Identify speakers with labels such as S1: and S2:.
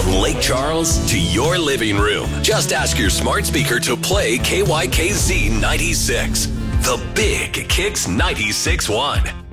S1: From Lake Charles to your living room. Just ask your smart speaker to play KYKZ 96. The Big Kicks 96.1.